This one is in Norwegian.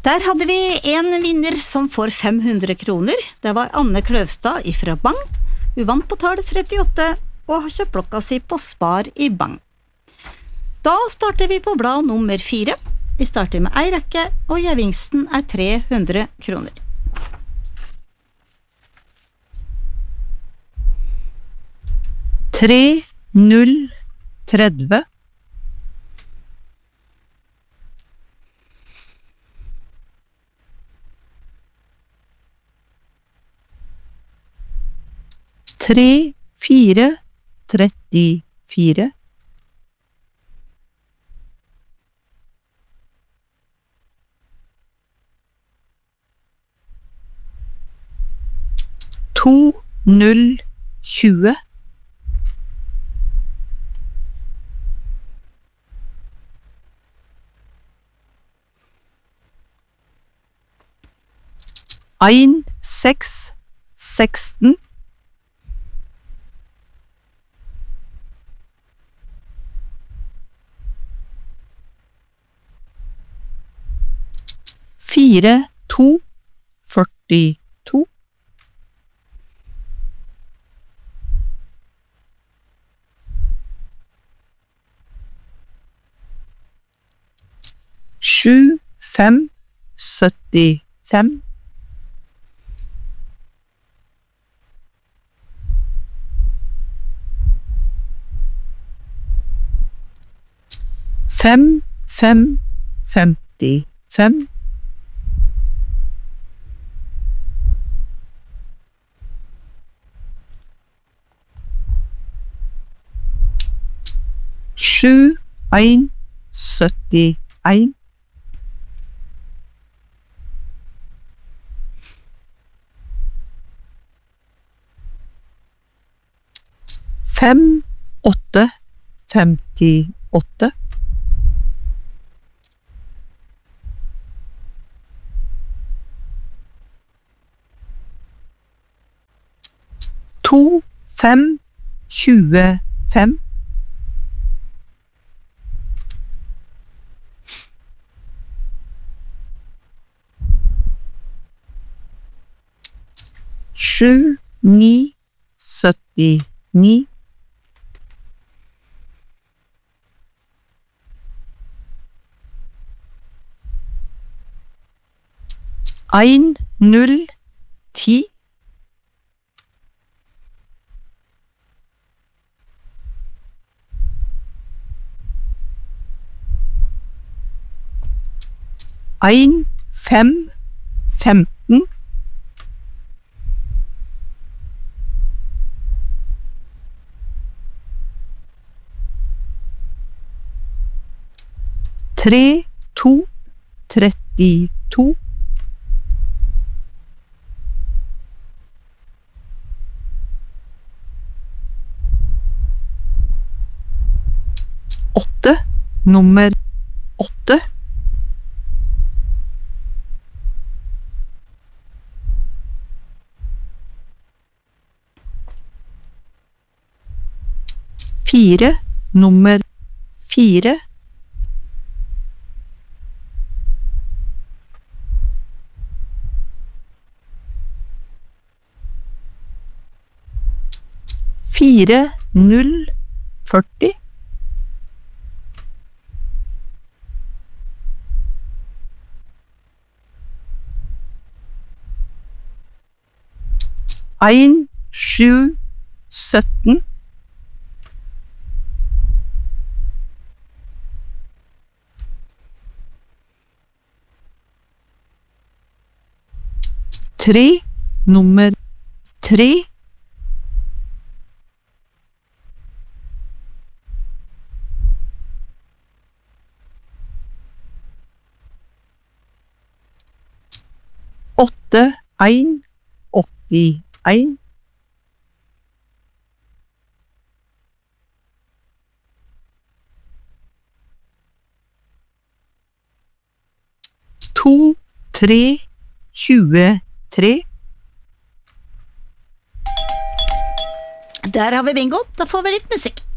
Der hadde vi en vinner som får 500 kroner. Det var Anne Kløvstad fra Bang. Hun vant på tallet 38 og har kjøpt blokka si på Spar i Bang. Da starter vi på blad nummer 4. Vi starter med ei rekke, og gevinsten 300 kroner. Tre, 0, 30. Tre, 4, 34. To, 0, 20. Ein, 6, 16. Fire, 2, 42. Sju, 5, 75. Fem, 5, 55. Sju, 1, 71. Fem, 8, 58. To, 5, 25. Sju, 9, 79. Ein, 0, 10. Ein, 5, 15. Tre, 2, 32. Åtte, nummer 8. Fire, nummer 4. Fire, 0, 40. Ein, 7, 17. Tre, nummer 3. Åtte, 1, 81. To, 3, 23. Der har vi bingo. Da får vi litt musikk.